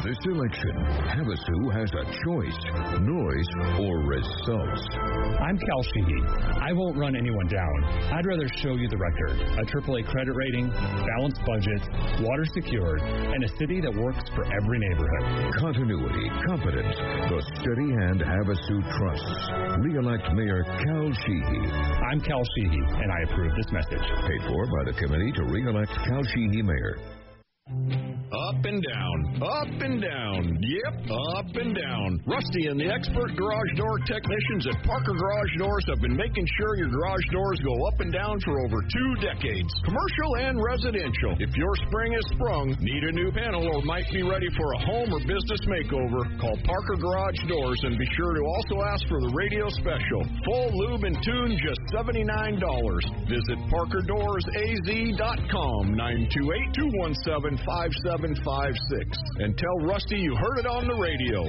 this election, Havasu has a choice, noise or results. I'm Cal Sheehy. I won't run anyone down. I'd rather show you the record. A AAA credit rating, balanced budget, water secured, and a city that works for every neighborhood. Continuity, competence, the steady hand Havasu trusts. Re-elect Mayor Cal Sheehy. I'm Cal Sheehy, and I approve this message. Paid for by the Committee to Re-elect Cal Sheehy Mayor. Up and down, up and down, yep, up and down. Rusty and the expert garage door technicians at Parker Garage Doors have been making sure your garage doors go up and down for over 2 decades, commercial and residential. If your spring is sprung, need a new panel, or might be ready for a home or business makeover, call Parker Garage Doors and be sure to also ask for the radio special. Full lube and tune, just $79. Visit ParkerDoorsAZ.com, 928-217-5756. And tell Rusty you heard it on the radio.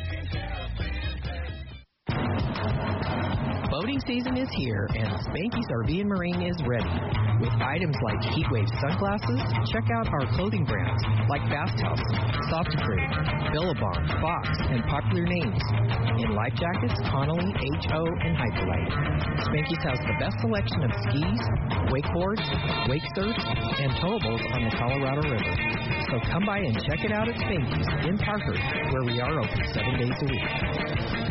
Boating season is here, and Spanky's RV and Marine is ready. With items like Heatwave sunglasses, check out our clothing brands like Fast House, Softacrite, Billabong, Fox, and popular names. In life jackets, Connolly, HO, and Hyperlite. Spanky's has the best selection of skis, wakeboards, wake surfs, and towables on the Colorado River. So come by and check it out at Spanky's in Parker, where we are open 7 days a week.